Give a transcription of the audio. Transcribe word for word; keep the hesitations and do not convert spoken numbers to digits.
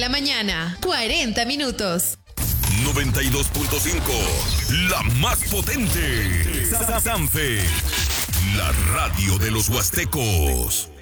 la mañana, cuarenta minutos. noventa y dos punto cinco, la más potente. Sanfe, la radio de los huastecos.